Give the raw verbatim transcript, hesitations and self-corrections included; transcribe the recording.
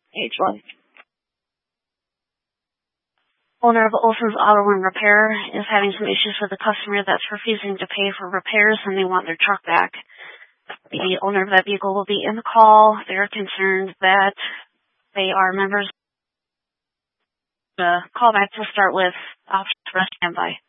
Page one. Owner of Olson's Auto and Repair is having some issues with a customer that's refusing to pay for repairs and they want their truck back. The owner of that vehicle will be in the call. They're concerned that they are members. The call back to start with options for standby.